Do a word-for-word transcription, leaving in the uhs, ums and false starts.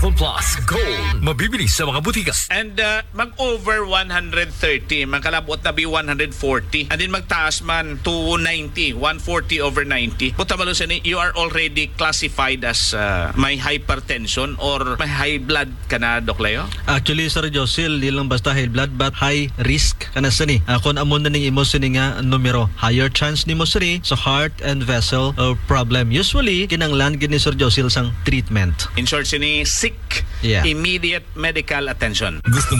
Cellphone Plus Gold. Mabibili sa mga butika. And uh, mag-over one hundred thirty, magkalabot na be one hundred forty. And then magtaas man to ninety, one forty over ninety. Puta malo sa ni, you are already classified as uh, may hypertension or may high blood ka na, Doc Leo? Actually, Sir Josil, di lang basta high blood but high risk ka na sini. Uh, kung amon na ning imo sini nga numero, higher chance ni mo sini sa heart and vessel uh, problem. Usually, kinanglan gini Sir Josil sang treatment. In short, sini, seek Yeah. immediate medical attention. Gusto